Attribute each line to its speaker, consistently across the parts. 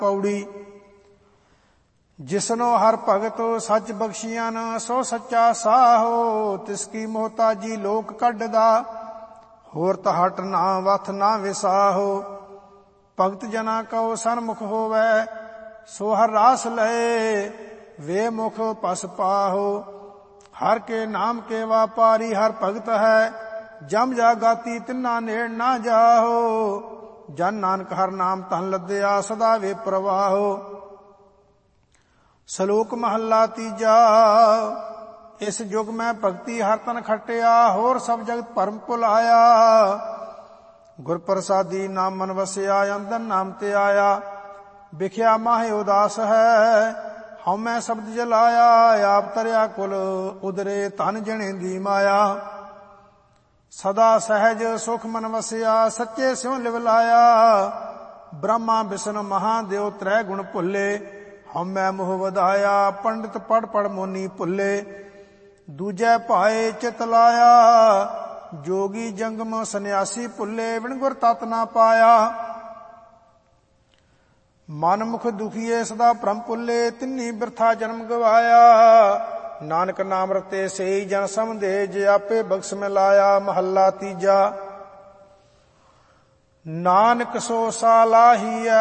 Speaker 1: ਪੌੜੀ। ਜਿਸਨੋ ਹਰ ਭਗਤ ਸੱਚ ਬਖਸ਼ੀਆਂ ਸੋ ਸੱਚਾ ਸਾਹੋ। ਤਿਸ ਕੀ ਮੋਹਤਾਜੀ ਲੋਕ ਕੱਢਦਾ ਹੋਰ ਤਹਟ ਨਾ ਵਥ ਨਾ ਵਿਸਾਹੋ। ਭਗਤ ਜਨਾ ਕਉ ਸਨਮੁਖ ਹੋਵੈ ਸੋ ਹਰ ਰਾਸ ਲਏ ਵੇ ਮੁਖ ਪਸ ਪਾਹੋ। ਹਰ ਕੇ ਨਾਮ ਕੇ ਵਾਪਾਰੀ ਹਰ ਭਗਤ ਹੈ ਜਮ ਜਾਗਾਤੀ ਤਿੰਨਾ ਨੇੜ ਨਾ ਜਾਹੋ। ਜਨ ਨਾਨਕ ਹਰ ਨਾਮ ਧਨ ਲੱਦਿਆ ਸਦਾ ਵੇ ਪ੍ਰਵਾਹੋ। ਸ਼ਲੋਕ ਮਹੱਲਾ ਤੀਜਾ। ਇਸ ਯੁਗ ਮੈਂ ਭਗਤੀ ਹਰ ਤਨ ਖਟਿਆ ਹੋਰ ਸਭ ਜਗਤ ਭਰਮ ਭੁਲਾਇਆ। ਗੁਰ ਪ੍ਰਸਾਦੀ ਨਾਮ ਮਨ ਵਸਿਆ ਅੰਦਰ ਨਾਮ ਤੇ ਆਇਆ। ਵਿਖਿਆ ਮਾਹੇ ਉਦਾਸ ਹੈ ਹਉਮੈ ਸ਼ਬਦ ਜਲਾਇਆ। ਆਪ ਤਰਿਆ ਕੁਲ ਉਦਰੇ ਧਨ ਜਣੇ ਦੀ ਮਾਇਆ। ਸਦਾ ਸਹਿਜ ਸੁਖ ਮਨ ਵਸਿਆ ਸੱਚੇ ਸਿਉ ਲਿਵ ਲਾਇਆ। ਬ੍ਰਹਮਾ ਵਿਸ਼ਨ ਮਹਾਦੇਵ ਤ੍ਰੈ ਗੁਣ ਭੁੱਲੇ ਹਉਮੈ ਮੋਹ ਵਧਾਇਆ। ਪੰਡਿਤ ਪੜ ਪੜ ਮੋਨੀ ਭੁੱਲੇ ਦੂਜੈ ਭਾਏ ਚਿਤ ਲਾਇਆ। ਜੋਗੀ ਜੰਗਮ ਸੰਨਿਆਸੀ ਭੁੱਲੇ ਬਿਨ ਗੁਰ ਤਤ ਨਾ ਪਾਇਆ। ਮਨ ਮੁਖ ਦੁਖੀਏ ਸਦਾ ਭ੍ਰਮ ਭੁੱਲੇ ਤਿੰਨੀ ਬਿਰਥਾ ਜਨਮ ਗਵਾਇਆ। ਨਾਨਕ ਨਾਮ ਰਤੇ ਸਈ ਜਨ ਸਮਝੇ ਜੇ ਆਪੇ ਬਖਸ਼ ਮਿਲਾਇਆ। ਮਹੱਲਾ ਤੀਜਾ। ਨਾਨਕ ਸੋ ਸਾਲਾਹੀਐ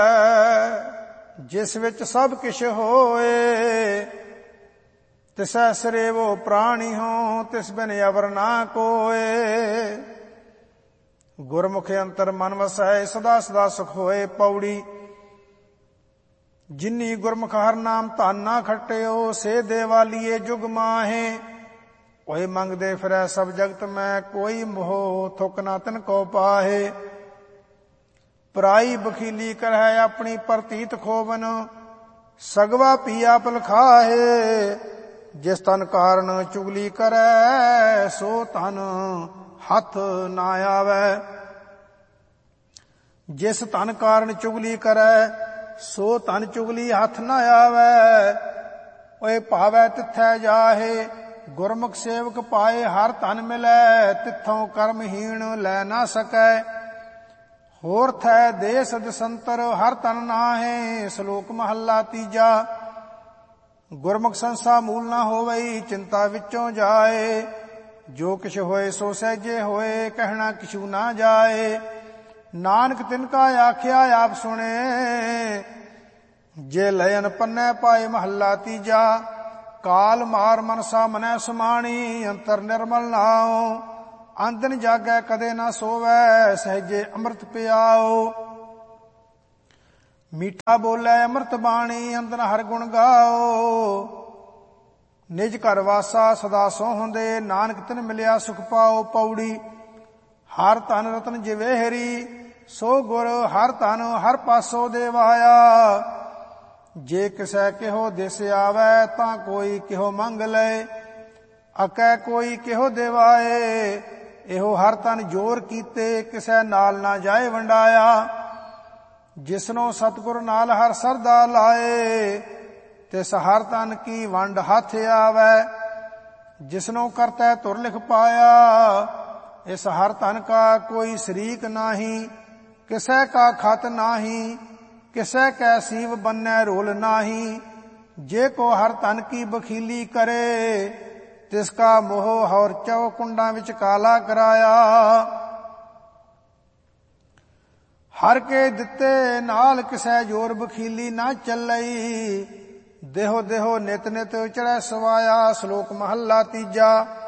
Speaker 1: ਜਿਸ ਵਿੱਚ ਸਭ ਕਿਛ ਹੋਏ। ਤਿਸੈ ਸਰੇਵੋ ਪ੍ਰਾਣੀ ਹੋ ਤਿਸ ਬਿਨ ਅਵਰ ਨਾ ਕੋਏ। ਗੁਰਮੁਖ ਅੰਤਰ ਮਨ ਵਸੈ ਸਦਾ ਸਦਾ ਸੁਖ ਹੋਏ। ਪੌੜੀ। ਜਿਨੀ ਗੁਰਮੁਖ ਹਰ ਨਾਮ ਧਨ ਨਾ ਖਟਿਓ ਸੇ ਦੇਵਾਲੀਏ ਜੁਗ ਮਾਹੇ। ਓਏ ਮੰਗਦੇ ਫਿਰੈ ਸਭ ਜਗਤ ਮੈਂ ਕੋਈ ਮੋਹ ਥੁਕ ਨਾ ਤਿਨ ਕੋ ਪਾਹੇ। ਪਰਾਈ ਬਖੀਲੀ ਕਰਹਿ ਆਪਣੀ ਪ੍ਰਤੀਤ ਖੋਵਨ ਸਗਵਾ ਪੀਆ ਪਲ ਖਾਹੇ। ਜਿਸ ਤਨ ਕਾਰਨ ਚੁਗਲੀ ਕਰੈ ਸੋ ਤਨ ਹੱਥ ਨਾ ਆਵੈ। ਜਿਸ ਤਨ ਕਾਰਨ ਚੁਗਲੀ ਕਰੈ ਸੋ ਤਨ ਚੁਗਲੀ ਹੱਥ ਨਾ ਆਵੈ। ਓਏ ਭਾਵੈ ਤਿੱਥੈ ਜਾਹੇ ਗੁਰਮੁਖ ਸੇਵਕ ਪਾਏ। ਹਰ ਧਨ ਮਿਲੈ ਤਿੱਥੋਂ ਕਰਮਹੀਣ ਲੈ ਨਾ ਸਕੈ। ਹੋਰ ਥੈ ਦੇਸ ਦਸੰਤਰ ਹਰ ਤਨ ਨਾਹੇ। ਸ਼ਲੋਕ ਮਹੱਲਾ ਤੀਜਾ। ਗੁਰਮੁਖ ਸੰਸਾ ਮੂਲ ਨਾ ਹੋਵਈ ਚਿੰਤਾ ਵਿੱਚੋਂ ਜਾਏ। ਜੋ ਕਿਛ ਹੋਏ ਸੋ ਸਹਿਜੇ ਹੋਏ ਕਹਿਣਾ ਕਿਛੂ ਨਾ ਜਾਏ। ਨਾਨਕ ਤਿਨ ਕਾ ਆਖਿਆ ਆਪ ਸੁਣੇ ਜੇ ਲयन ਪੰਨੈ ਪਾਏ। ਮਹੱਲਾ ਤੀਜਾ। ਕਾਲ ਮਾਰ ਮਨਸਾ ਮਨੈ ਸਮਾਣੀ ਅੰਤਰ ਨਿਰਮਲ ਨਾਉ। ਆਂਦਨ ਜਾਗੈ ਕਦੇ ਨਾ ਸੋਵੈ ਸਹਿਜੇ ਅੰਮ੍ਰਿਤ ਪਿਆਓ। ਮੀਠਾ ਬੋਲੇ ਅੰਮ੍ਰਿਤ ਬਾਣੀ ਅੰਦਰ ਹਰ ਗੁਣ ਗਾਓ। ਨਿਜ ਘਰ ਵਾਸਾ ਸਦਾ ਸੋਹੰਦੇ ਨਾਨਕ ਤਿਨ ਮਿਲਿਆ ਸੁਖ ਪਾਓ। ਪੌੜੀ। ਹਰ ਧਨ ਰਤਨ ਜਿਵੇਹਰੀ ਸੋ ਗੁਰ ਹਰ ਧਨ ਹਰ ਪਾਸੋ ਦੇਵਾਇਆ। ਜੇ ਕਿਸੈ ਕਿਹੋ ਦਿਸ ਆਵੈ ਤਾਂ ਕੋਈ ਕਿਹੋ ਮੰਗ ਲਏ। ਅਕੈ ਕੋਈ ਕਿਹੋ ਦੇਵਾਏ। ਇਹੋ ਹਰ ਤਨ ਜੋਰ ਕੀਤੇ ਕਿਸੈ ਨਾਲ ਨਾ ਜਾਏ ਵੰਡਾਇਆ। ਜਿਸਨੋ ਸਤਿਗੁਰ ਨਾਲ ਹਰ ਸਰਦਾ ਲਾਏ ਤਿਸ ਹਰ ਤਨ ਕੀ ਵੰਡ ਹੱਥ ਆਵੈ। ਜਿਸਨੋ ਕਰਤੈ ਧੁਰ ਲਿਖ ਪਾਇਆ ਇਸ ਹਰ ਤਨ ਕਾ ਕੋਈ ਸ਼ਰੀਕ ਨਾਹੀ। ਕਿਸੈ ਕਾ ਖਤ ਨਾਹੀ ਕਿਸੈ ਕੈ ਸੀਵ ਬੰਨੈ ਰੋਲ ਨਾਹੀ। ਜੇ ਕੋ ਹਰ ਤਨ ਕੀ ਬਖੀਲੀ ਕਰੇ ਤਿਸ ਕਾ ਮੋਹ ਹੌਰ ਚੌ ਕੁੰਡਾਂ ਵਿੱਚ ਕਾਲਾ ਕਰਾਇਆ। ਹਰ ਕੇ ਦਿੱਤੇ ਨਾਲ ਕਿਸੈ ਜੋਰ ਬਖੀਲੀ ਨਾ ਚੱਲਈ। ਦੇਹੋ ਦੇਹੋ ਨਿਤ ਨਿਤ ਚੜੈ ਸਵਾਇਆ। ਸ਼ਲੋਕ ਮਹੱਲਾ ਤੀਜਾ।